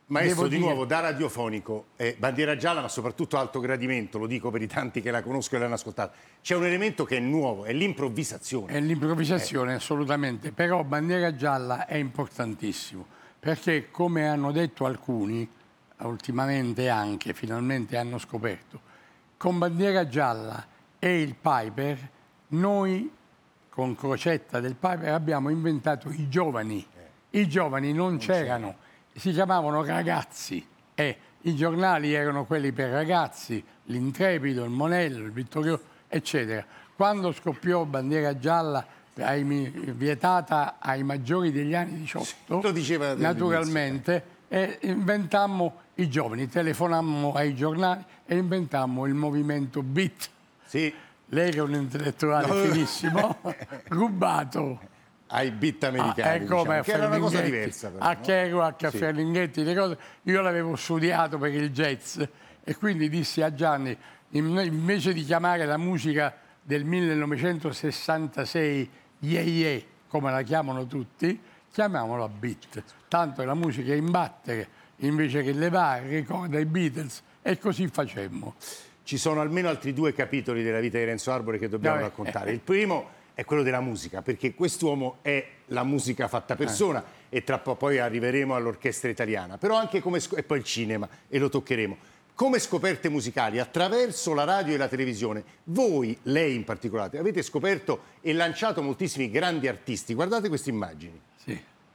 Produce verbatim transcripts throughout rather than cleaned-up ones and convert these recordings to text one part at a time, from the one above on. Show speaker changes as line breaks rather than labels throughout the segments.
Maestro, di
dire...
nuovo, da radiofonico, eh, bandiera gialla, ma soprattutto alto gradimento, lo dico per i tanti che la conoscono e l'hanno ascoltata, c'è un elemento che è nuovo, è l'improvvisazione.
È l'improvvisazione,
eh.
assolutamente, però bandiera gialla è importantissimo, perché come hanno detto alcuni, ultimamente anche, finalmente hanno scoperto, con bandiera gialla e il Piper, noi con Crocetta del Piper abbiamo inventato i giovani. I giovani non, non c'erano. Si chiamavano ragazzi e i giornali erano quelli per ragazzi, l'Intrepido, il Monello, il Vittorioso, eccetera. Quando scoppiò bandiera gialla, ai, vietata ai maggiori degli anni diciotto,
lo diceva
naturalmente, e inventammo i giovani, telefonammo ai giornali e inventammo il movimento Beat.
Sì.
Lei che è un intellettuale no. finissimo, rubato.
Ai beat americani,
ah, ecco,
diciamo, che era una cosa diversa. Però,
a
no?
Kerouac, a sì. Ferlinghetti, le cose. Io l'avevo studiato per il jazz e quindi dissi a Gianni, invece di chiamare la musica del millenovecentosessantasei yeah yeah, come la chiamano tutti, chiamiamola beat. Tanto la musica è in battere, invece che levare, ricorda i Beatles, e così facemmo.
Ci sono almeno altri due capitoli della vita di Renzo Arbore che dobbiamo no, raccontare. Il primo è quello della musica, perché quest'uomo è la musica fatta persona eh. e tra poco poi arriveremo all'orchestra italiana, però anche come e poi il cinema, e lo toccheremo. Come scoperte musicali, attraverso la radio e la televisione, voi, lei in particolare, avete scoperto e lanciato moltissimi grandi artisti. Guardate queste immagini.
Sì.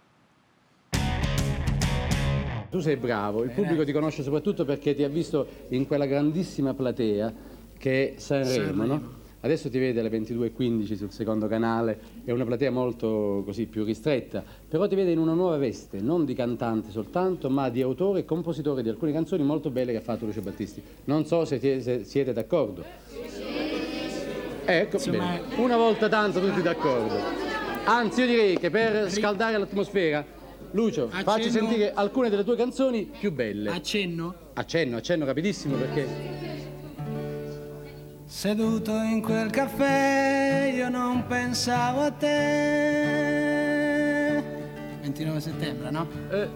Tu sei bravo, il pubblico ti conosce soprattutto perché ti ha visto in quella grandissima platea che è Sanremo, no? Adesso ti vede alle ventidue e quindici sul secondo canale, è una platea molto così più ristretta, però ti vede in una nuova veste, non di cantante soltanto, ma di autore e compositore di alcune canzoni molto belle che ha fatto Lucio Battisti. Non so se, ti, se siete d'accordo. Ecco, bene. Una volta tanto tutti d'accordo. Anzi, io direi che per scaldare l'atmosfera, Lucio, accenno. Facci sentire alcune delle tue canzoni più belle.
Accenno?
Accenno, accenno rapidissimo perché...
Seduto in quel caffè io non pensavo a te. ventinove settembre, no?
Eh.